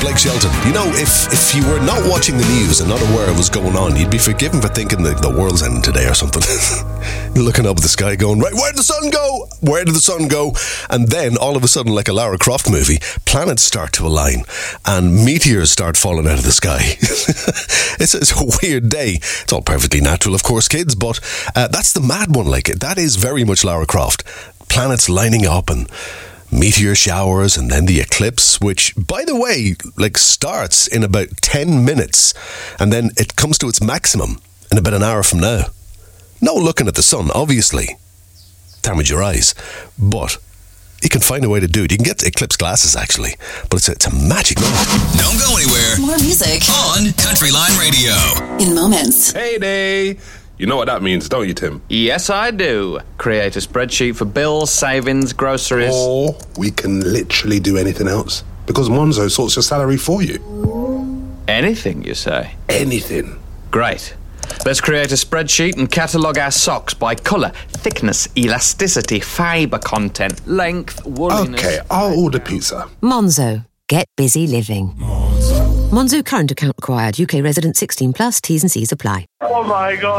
Blake Shelton. You know, if you were not watching the news and not aware of what's going on, you'd be forgiven for thinking that the world's ending today or something. Looking up at the sky going, right, where did the sun go? Where did the sun go? And then, all of a sudden, like a Lara Croft movie, planets start to align and meteors start falling out of the sky. It's a weird day. It's all perfectly natural, of course, kids, but that's the mad one. Like, that is very much Lara Croft. Planets lining up and meteor showers, and then the eclipse, which, by the way, like starts in about 10 minutes, and then it comes to its maximum in about an hour from now. No looking at the sun, obviously. Damage your eyes. But you can find a way to do it. You can get eclipse glasses, actually. But it's a magic moment. Don't go anywhere. More music On Countryline Radio. in moments. Payday! You know what that means, don't you, Tim? Yes, I do. Create a spreadsheet for bills, savings, groceries. Or we can literally do anything else. Because Monzo sorts your salary for you. Anything, you say? Anything. Great. Let's create a spreadsheet and catalogue our socks by colour, thickness, elasticity, fibre content, length, wooliness... Okay, I'll order pizza. Monzo. Get busy living. Monzo current account required. UK resident 16 plus. T's and C's apply. Oh my God.